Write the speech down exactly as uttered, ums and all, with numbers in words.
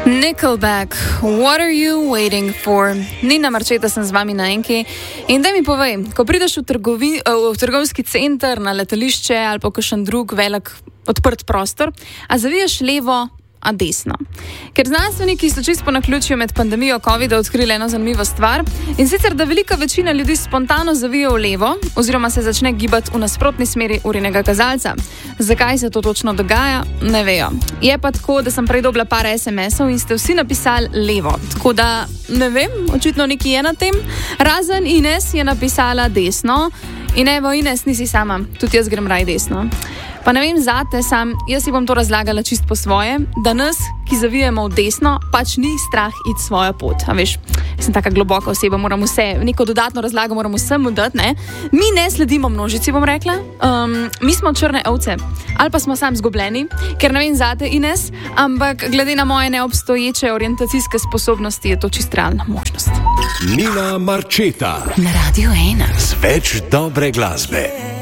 Nickelback, what are you waiting for? Nina Marčeta sem z vami na enki. In da mi povej, ko prideš v, trgovi, v trgovski center, na letališče ali pa kakšen drug velik odprt prostor, a zaviješ levo, a desno. Ker znanstveniki so čisto po naključju med pandemijo covida odkrili eno zanimivo stvar, in sicer, da velika večina ljudi spontano zavije v levo oziroma se začne gibati v nasprotni smeri urinega kazalca. Zakaj se to točno dogaja, ne vejo. Je pa tako, da sem prej dobila par es em esov in ste vsi napisali levo. Tako da, ne vem, očitno nekaj je na tem. Razen Ines je napisala desno. In evo, Ines, nisi sama, tudi jaz grem raj desno. Pa ne vem zate, sam, jaz si bom to razlagala čist po svoje, da nas, ki zavijemo v desno, pač ni strah iti svojo pot. A veš, sem taka globoka oseba, moram vse, neko dodatno razlago moram vsem dati, ne? Mi ne sledimo množici, bom rekla. Um, mi smo črne ovce. Ali pa smo sam zgubljeni, ker ne vem zate, Ines, ampak glede na moje neobstoječe orientacijske sposobnosti je to čist realna možnost. Nina Marčeta na Radio ena. Z več dobre glasbe.